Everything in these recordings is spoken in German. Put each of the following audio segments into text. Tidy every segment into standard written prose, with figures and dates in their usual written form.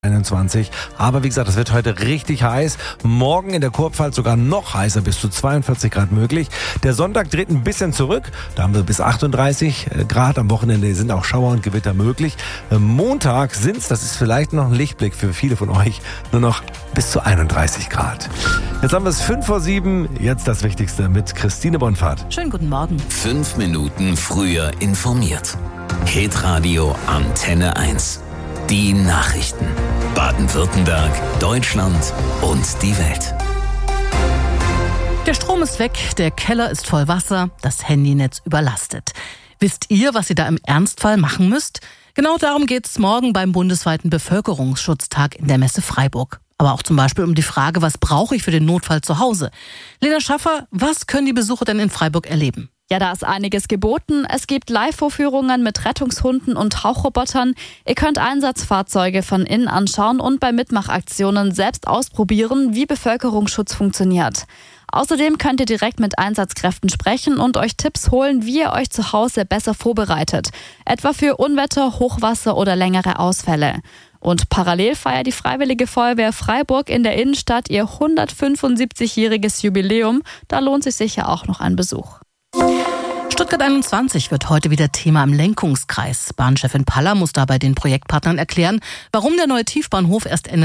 21. Aber wie gesagt, es wird heute richtig heiß. Morgen in der Kurpfalz sogar noch heißer, bis zu 42 Grad möglich. Der Sonntag dreht ein bisschen zurück. Da haben wir bis 38 Grad. Am Wochenende sind auch Schauer und Gewitter möglich. Montag sind's, das ist vielleicht noch ein Lichtblick für viele von euch, nur noch bis zu 31 Grad. Jetzt haben wir es 6:55. Jetzt das Wichtigste mit Christine Bonfahrt. Schönen guten Morgen. 5 Minuten früher informiert. Hitradio Antenne 1. Die Nachrichten. Baden-Württemberg, Deutschland und die Welt. Der Strom ist weg, der Keller ist voll Wasser, das Handynetz überlastet. Wisst ihr, was ihr da im Ernstfall machen müsst? Genau darum geht es morgen beim bundesweiten Bevölkerungsschutztag in der Messe Freiburg. Aber auch zum Beispiel um die Frage, was brauche ich für den Notfall zu Hause? Lena Schaffer, was können die Besucher denn in Freiburg erleben? Ja, da ist einiges geboten. Es gibt Live-Vorführungen mit Rettungshunden und Tauchrobotern. Ihr könnt Einsatzfahrzeuge von innen anschauen und bei Mitmachaktionen selbst ausprobieren, wie Bevölkerungsschutz funktioniert. Außerdem könnt ihr direkt mit Einsatzkräften sprechen und euch Tipps holen, wie ihr euch zu Hause besser vorbereitet. Etwa für Unwetter, Hochwasser oder längere Ausfälle. Und parallel feiert die Freiwillige Feuerwehr Freiburg in der Innenstadt ihr 175-jähriges Jubiläum. Da lohnt sich sicher auch noch ein Besuch. Stuttgart 21 wird heute wieder Thema im Lenkungskreis. Bahnchefin Paller muss dabei den Projektpartnern erklären, warum der neue Tiefbahnhof erst Ende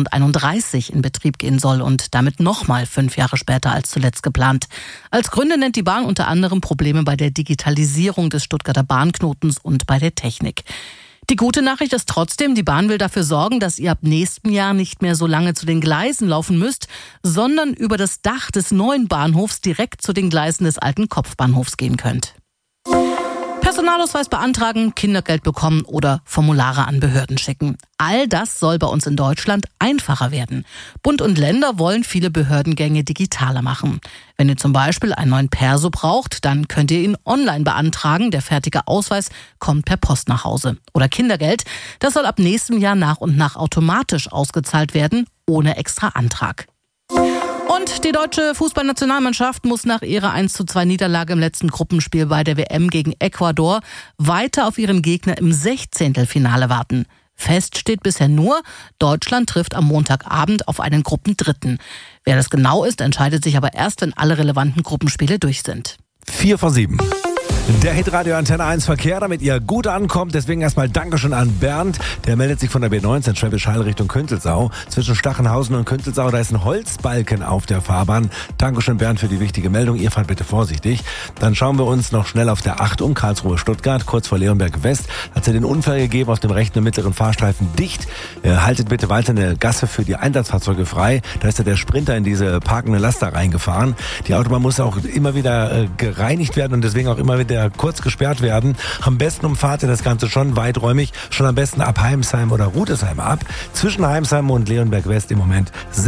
2031 in Betrieb gehen soll und damit nochmal 5 Jahre später als zuletzt geplant. Als Gründe nennt die Bahn unter anderem Probleme bei der Digitalisierung des Stuttgarter Bahnknotens und bei der Technik. Die gute Nachricht ist trotzdem, die Bahn will dafür sorgen, dass ihr ab nächstem Jahr nicht mehr so lange zu den Gleisen laufen müsst, sondern über das Dach des neuen Bahnhofs direkt zu den Gleisen des alten Kopfbahnhofs gehen könnt. Personalausweis beantragen, Kindergeld bekommen oder Formulare an Behörden schicken. All das soll bei uns in Deutschland einfacher werden. Bund und Länder wollen viele Behördengänge digitaler machen. Wenn ihr zum Beispiel einen neuen Perso braucht, dann könnt ihr ihn online beantragen. Der fertige Ausweis kommt per Post nach Hause. Oder Kindergeld, das soll ab nächstem Jahr nach und nach automatisch ausgezahlt werden, ohne extra Antrag. Und die deutsche Fußballnationalmannschaft muss nach ihrer 1:2 Niederlage im letzten Gruppenspiel bei der WM gegen Ecuador weiter auf ihren Gegner im 16. Finale warten. Fest steht bisher nur, Deutschland trifft am Montagabend auf einen Gruppendritten. Wer das genau ist, entscheidet sich aber erst, wenn alle relevanten Gruppenspiele durch sind. 6:55. Der Hitradio Antenne 1 Verkehr, damit ihr gut ankommt. Deswegen erstmal Dankeschön an Bernd. Der meldet sich von der B19 Schwäbisch Hall Richtung Künzelsau. Zwischen Stachenhausen und Künzelsau, da ist ein Holzbalken auf der Fahrbahn. Dankeschön Bernd für die wichtige Meldung. Ihr fahrt bitte vorsichtig. Dann schauen wir uns noch schnell auf der 8 um Karlsruhe-Stuttgart, kurz vor Leonberg West. Hat es den Unfall gegeben auf dem rechten und mittleren Fahrstreifen dicht. Haltet bitte weiter eine Gasse für die Einsatzfahrzeuge frei. Da ist ja der Sprinter in diese parkende Laster reingefahren. Die Autobahn muss auch immer wieder gereinigt werden und deswegen auch immer wieder kurz gesperrt werden. Am besten umfahrt ihr das Ganze schon weiträumig, schon am besten ab Heimsheim oder Rudesheim ab. Zwischen Heimsheim und Leonberg West im Moment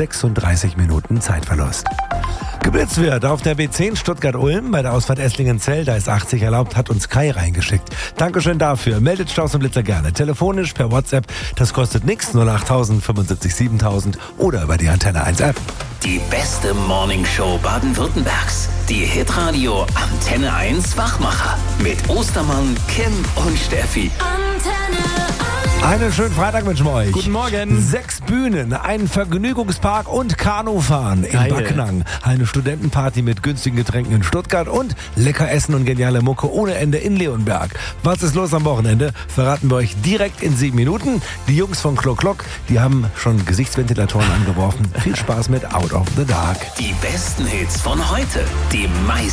36 Minuten Zeitverlust. Geblitzt wird auf der B10 Stuttgart-Ulm bei der Ausfahrt Esslingen-Zell, da ist 80 erlaubt, hat uns Kai reingeschickt. Dankeschön dafür. Meldet Staus und Blitzer gerne. Telefonisch, per WhatsApp, das kostet nichts, 08000 75 7000 oder über die Antenne 1 App. Die beste Morningshow Baden-Württembergs. Die Hitradio Antenne 1 Wachmacher. Mit Ostermann, Kim und Steffi. Einen schönen Freitag wünschen wir euch. Guten Morgen. 6 Bühnen, ein Vergnügungspark und Kanufahren in Backnang. Eine Studentenparty mit günstigen Getränken in Stuttgart und lecker Essen und geniale Mucke ohne Ende in Leonberg. Was ist los am Wochenende? Verraten wir euch direkt in 7 Minuten. Die Jungs von Klock Klock, die haben schon Gesichtsventilatoren angeworfen. Viel Spaß mit Out of the Dark. Die besten Hits von heute. Die meisten